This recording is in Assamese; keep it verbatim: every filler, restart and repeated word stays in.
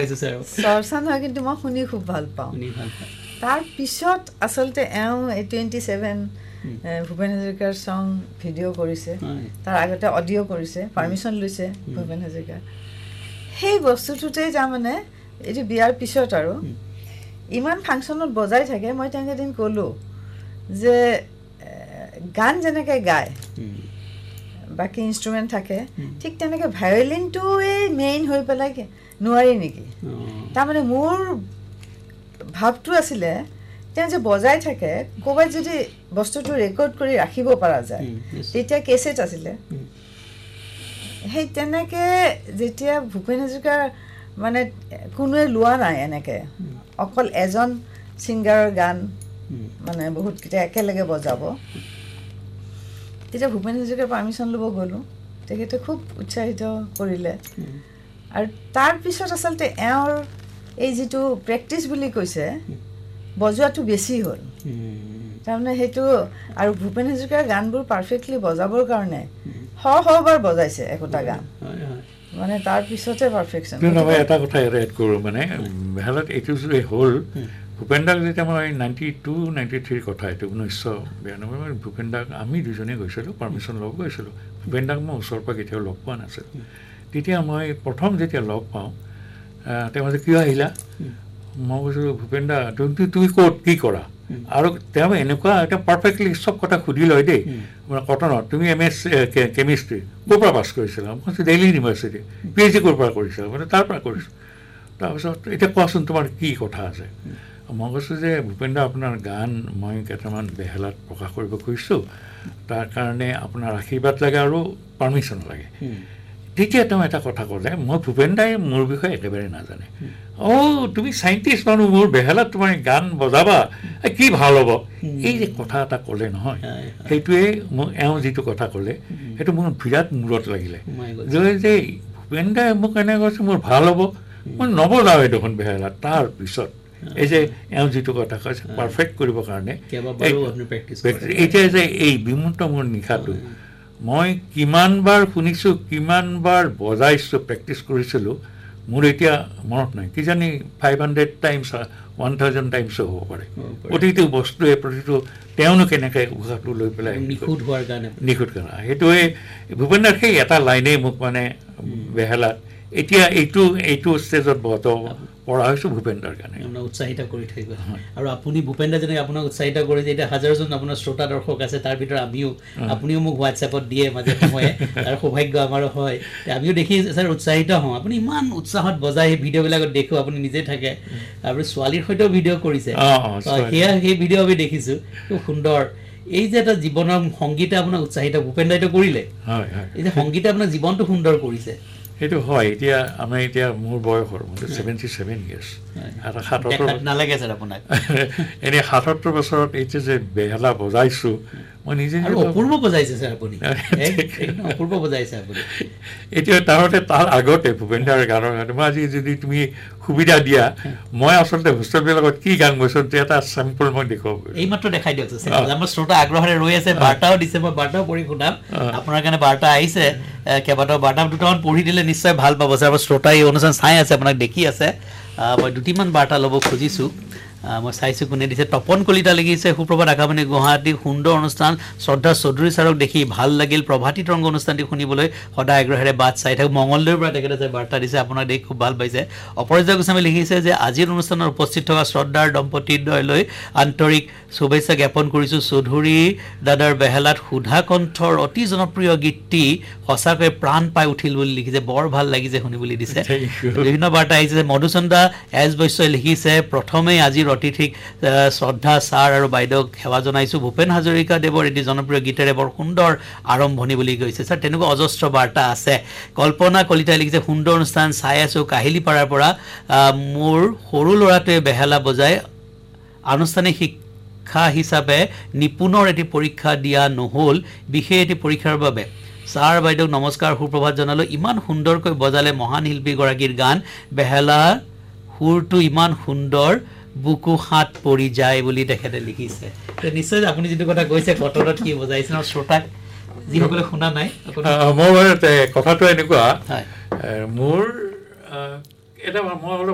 পাইছো স্যাৰ চৰ্চা নহয় কিন্তু মই শুনি খুব ভাল পাওঁ শুনি ভাল পাওঁ তাৰ পিছত আচলতে এওঁ টুৱেণ্টি ছেভেন ভূপেন হাজৰিকাৰ সং ভিডিঅ' কৰিছে তাৰ আগতে অডিঅ' কৰিছে পাৰ্মিশ্যন লৈছে ভূপেন হাজৰিকাৰ সেই বস্তুটোতেই তাৰমানে এইটো বিয়াৰ পিছত আৰু ইমান ফাংচনত বজাই থাকে মই তেওঁক এদিন ক'লোঁ যে গান যেনেকৈ গায় বাকী ইনষ্ট্ৰুমেণ্ট থাকে ঠিক তেনেকৈ ভায়লিনটোৱে মেইন হৈ পেলাই নোৱাৰি নেকি তাৰমানে মোৰ ভাৱটো আছিলে তেওঁ যে বজাই থাকে ক'ৰবাত যদি বস্তুটো ৰেকৰ্ড কৰি ৰাখিব পৰা যায় তেতিয়া কেছেট আছিলে সেই তেনেকৈ যেতিয়া ভূপেন হাজৰিকাৰ মানে কোনোৱে লোৱা নাই এনেকৈ অকল এজন ছিংগাৰৰ গান মানে বহুতকেইটা একেলগে বজাব তেতিয়া ভূপেন হাজৰিকাৰ পাৰ্মিশ্যন ল'ব গ'লোঁ তেখেতে খুব উৎসাহিত কৰিলে আৰু তাৰপিছত আচলতে এওঁৰ এই যিটো প্ৰেক্টিচ বুলি কৈছে বজোৱাটো বেছি হ'ল তাৰমানে সেইটো আৰু ভূপেন হাজৰিকাৰ গানবোৰ পাৰফেক্টলি বজাবৰ কাৰণে শ শবাৰ বজাইছে একোটা গান মানে তাৰপিছতে পাৰফেকশ্যন এটা কথা এড কৰোঁ মানে বেহালত এইটো যদি হ'ল ভূপেন দাক যেতিয়া মই নাইণ্টি টু নাইণ্টি থ্ৰীৰ কথা এইটো ঊনৈছশ বিৰানব্বৈ মই ভূপেন দাক আমি দুজনে গৈছিলোঁ পাৰ্মিশ্যন ল'ব গৈছিলোঁ ভূপেন দাক মই ওচৰৰ পৰা কেতিয়াও লগ পোৱা নাছিলোঁ তেতিয়া মই প্ৰথম যেতিয়া লগ পাওঁ তেওঁ যে কিয় আহিলা মই কৈছোঁ ভূপেন দা তুমি তুমি ক'ত কি কৰা আৰু তেওঁ এনেকুৱা এটা পাৰফেক্টলি চব কথা সুধি লয় দেই কটনত তুমি এম এছ কেমিষ্ট্ৰি ক'ৰ পৰা পাছ কৰিছিলা মই কৈছোঁ Delhi university P H D ক'ৰ পৰা কৰিছিলা মানে তাৰ পৰা কৰিছোঁ তাৰপিছত এতিয়া কোৱাচোন তোমাৰ কি কথা আছে মই কৈছোঁ যে ভূপেন দা আপোনাৰ গান মই কেইটামান বেহালাত প্ৰকাশ কৰিব খুজিছোঁ তাৰ কাৰণে আপোনাৰ আশীৰ্বাদ লাগে আৰু পাৰ্মিশ্যন লাগে তেতিয়া তেওঁ এটা কথা ক'লে মই ভূপেন দাই মোৰ বিষয়ে একেবাৰে নাজানে অ' তুমি চাইণ্টিষ্ট মানুহ মোৰ বেহালাত তোমাৰ গান বজাবা কি ভাল হ'ব এই যে কথা এটা ক'লে নহয় সেইটোৱে মোক এওঁ যিটো কথা ক'লে সেইটো মোৰ বিৰাট মূৰত লাগিলে যে ভূপেন দাই মোক এনেকৈ কৈছে মোৰ ভাল হ'ব মই নবজাওঁ এই দেখোন বেহালাত তাৰপিছত এই যে এওঁ যিটো কথা কৈছে পাৰফেক্ট কৰিবৰ কাৰণে এতিয়া যে এই বিমূৰ্ত মোৰ নিশাটো মই কিমানবাৰ শুনিছোঁ কিমানবাৰ বজাইছোঁ প্ৰেক্টিছ কৰিছিলোঁ মোৰ এতিয়া মনত নাই কিজানি five hundred times one thousand টাইমছো হ'ব পাৰে প্ৰতিটো বস্তুৱে প্ৰতিটো তেওঁনো কেনেকৈ উশাহটো লৈ পেলাই নিখুঁত হোৱাৰ কাৰণে নিখুঁত কৰা সেইটোৱে ভূপেন্দাৰ সেই এটা লাইনেই মোক মানে বেহালাত এতিয়া এইটো এইটো ষ্টেজত বজাব পৰা হৈছোঁ ভূপেন্দাৰ কাৰণে উৎসাহিত কৰি থৈ গ'ল আৰু আপুনি ভূপেন্দা যেনেকৈ আপোনাক উৎসাহিত কৰিছে এতিয়া হাজাৰজন আপোনাৰ শ্ৰোতা দৰ্শক আছে তাৰ ভিতৰত আমিও আপুনিও মোক হোৱাটছএপত দিয়ে মাজে সময়ে তাৰ সৌভাগ্য আমাৰো হয় আমিও দেখি ছাৰ উৎসাহিত হওঁ আপুনি ইমান উৎসাহত বজাই সেই ভিডিঅ'বিলাকত দেখোঁ আপুনি নিজে থাকে তাৰপৰা ছোৱালীৰ সৈতেও ভিডিঅ' কৰিছে সেয়া সেই ভিডিঅ' আমি দেখিছোঁ খুব সুন্দৰ এই যে এটা জীৱনৰ সংগীতে আপোনাক উৎসাহিত ভূপেন্দাইতো কৰিলে এই যে সংগীতে আপোনাৰ জীৱনটো সুন্দৰ কৰিছে সেইটো হয় এতিয়া আমাৰ এতিয়া মোৰ বয়সৰ মোৰ ছেভেণ্টি ছেভেন ইয়াৰ্ছ আৰু সাতসত্তৰ নালাগে ছাৰ আপোনাক এনেই সাতসত্তৰ বছৰত এতিয়া যে বেহালা বজাইছোঁ মই নিজে অপূৰ্ব বজাইছে ছাৰ আপুনি অপূৰ্ব বজাইছে আপুনি এতিয়া তাৰতে তাৰ আগতে ভূপেন্দাৰ গানৰ কাৰণে মই আজি যদি তুমি সুবিধা দিয়া মই আচলতে হোষ্টেলবিলাকত কি গান গৈছোঁ এটা চেম্পল মই দেখুৱাব এইমাত্ৰ দেখাই দিয়ক আমাৰ শ্ৰোতা আগ্ৰহেৰে ৰৈ আছে বাৰ্তাও দিছে মই বাৰ্তাও পঢ়ি শুনাম আপোনাৰ কাৰণে বাৰ্তা আহিছে কেইবাটাও বাৰ্তা দুটামান পঢ়ি দিলে নিশ্চয় ভাল পাব ছাৰ শ্ৰোতা এই অনুষ্ঠান চাই আছে আপোনাক দেখি আছে মই দুটিমান বাৰ্তা ল'ব খুজিছোঁ মই চাইছোঁ কোনে দিছে তপন কলিতা লিখিছে সুপ্ৰভাত আকাশবাণী গুৱাহাটী সুন্দৰ অনুষ্ঠান শ্ৰদ্ধা চৌধুৰী ছাৰক দেখি ভাল লাগিল প্ৰভাতী তৰংগ অনুষ্ঠানটি শুনিবলৈ সদায় আগ্ৰহেৰে বাট চাই থাকোঁ মঙলদৈৰ পৰা তেখেতে বাৰ্তা দিছে আপোনাক দেখি খুব ভাল পাইছে অপৰাজিতা গোস্বামী লিখিছে যে আজিৰ অনুষ্ঠানত উপস্থিত থকা শ্ৰদ্ধাৰ দম্পতীদ্বয়লৈ আন্তৰিক শুভেচ্ছা জ্ঞাপন কৰিছোঁ চৌধুৰী দাদাৰ বেহালাত সুধা কণ্ঠৰ অতি জনপ্ৰিয় গীতটি সঁচাকৈ প্ৰাণ পাই উঠিল বুলি লিখিছে বৰ ভাল লাগিছে শুনি বুলি দিছে বিভিন্ন বাৰ্তা আহিছে যে মধুচন্দা এছ বৈশ্যই লিখিছে প্ৰথমেই আজিৰ অতিথিক শ্ৰদ্ধা ছাৰ আৰু বাইদেউক সেৱা জনাইছোঁ ভূপেন হাজৰিকা দেৱৰ এটি জনপ্ৰিয় গীতেৰে বৰ সুন্দৰ আৰম্ভণি বুলি কৈছে ছাৰ তেনেকুৱা অজস্ৰ বাৰ্তা আছে কল্পনা কলিতাই লিখিছে সুন্দৰ অনুষ্ঠান চাই আছোঁ কাহিলীপাৰাৰ পৰা মোৰ সৰু ল'ৰাটোৱে বেহালা বজাই আনুষ্ঠানিক শিক্ষা হিচাপে নিপুণৰ এটি পৰীক্ষা দিয়া নহ'ল বিশেষ এটি পৰীক্ষাৰ বাবে ছাৰ বাইদেউক নমস্কাৰ সুপ্ৰভাত জনালোঁ ইমান সুন্দৰকৈ বজালে মহান শিল্পীগৰাকীৰ গান বেহালা সুৰটো ইমান সুন্দৰ বুকু হাত পৰি যায় বুলি তেখেতে লিখিছে নিশ্চয় আপুনি যিটো কথা কৈছে কটনত কি বজাইছে ন শ্ৰোতাক যিসকলে শুনা নাই মোৰ কথাটো এনেকুৱা মোৰ এটা মই